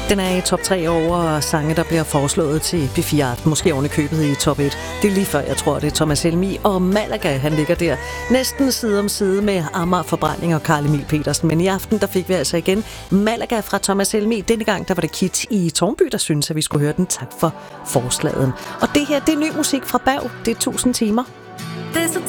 Den er i top 3 over sange, der bliver foreslået til P4 Aften. Måske oven i købet i top 1. Det er lige før, jeg tror, det er Thomas Helmig og Malaga, han ligger der. Næsten side om side med Amager Forbrænding og Carl Emil Petersen. Men i aften, der fik vi altså igen Malaga fra Thomas Helmig. Denne gang, der var det Kit i Tårnby, der synes, at vi skulle høre den. Tak for forslaget. Og det her, det er ny musik fra Berg. Det er 1000 timer. Det er så